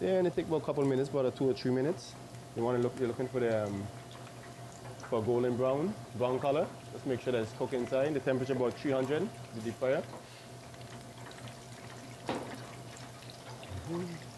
Yeah, and it take about a couple minutes, about 2 or 3 minutes. You want to look. You're looking for the for golden brown color. Just make sure that it's cooked inside. The temperature about 300, the deep fryer.